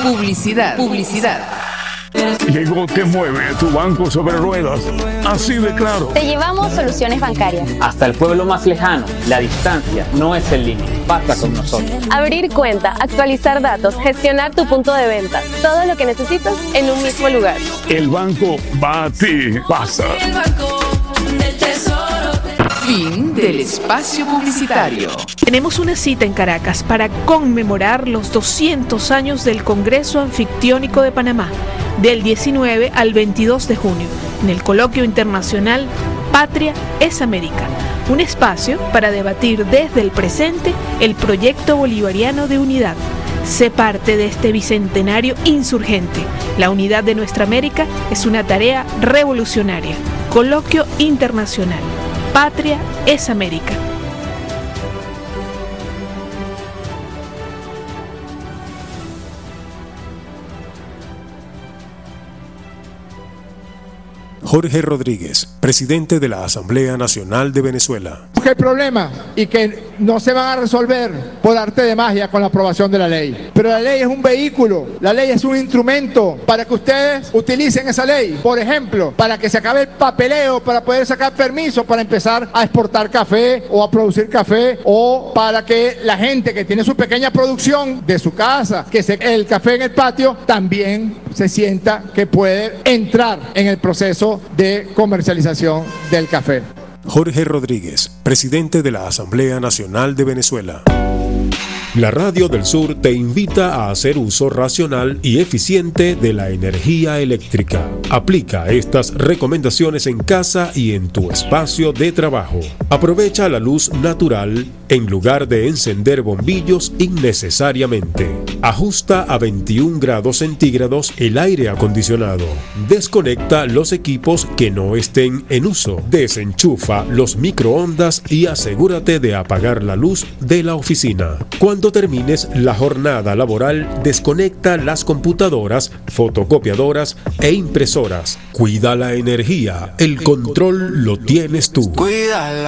Publicidad. Llegó Te Mueve, tu banco sobre ruedas. Así de claro. Te llevamos soluciones bancarias. Hasta el pueblo más lejano. La distancia no es el límite. Pasa con nosotros. Abrir cuenta, actualizar datos, gestionar tu punto de venta. Todo lo que necesitas en un mismo lugar. El banco va a ti. Pasa. El banco del tesoro. Fin del espacio publicitario. Tenemos una cita en Caracas para conmemorar los 200 años del Congreso Anfictiónico de Panamá, del 19 al 22 de junio, en el Coloquio Internacional Patria es América, un espacio para debatir desde el presente el proyecto bolivariano de unidad. Sé parte de este bicentenario insurgente. La unidad de nuestra América es una tarea revolucionaria. Coloquio Internacional Patria es América. Jorge Rodríguez, presidente de la Asamblea Nacional de Venezuela. El problema y que no se van a resolver por arte de magia con la aprobación de la ley. Pero la ley es un vehículo, la ley es un instrumento para que ustedes utilicen esa ley. Por ejemplo, para que se acabe el papeleo, para poder sacar permiso para empezar a exportar café o a producir café, o para que la gente que tiene su pequeña producción de su casa, el café en el patio, también se sienta que puede entrar en el proceso de comercialización del café. Jorge Rodríguez, presidente de la Asamblea Nacional de Venezuela. La Radio del Sur te invita a hacer uso racional y eficiente de la energía eléctrica. Aplica estas recomendaciones en casa y en tu espacio de trabajo. Aprovecha la luz natural en lugar de encender bombillos innecesariamente. Ajusta a 21 grados centígrados el aire acondicionado. Desconecta los equipos que no estén en uso. Desenchufa los microondas y asegúrate de apagar la luz de la oficina. Cuando termines la jornada laboral, desconecta las computadoras, fotocopiadoras e impresoras. Cuida la energía. El control lo tienes tú.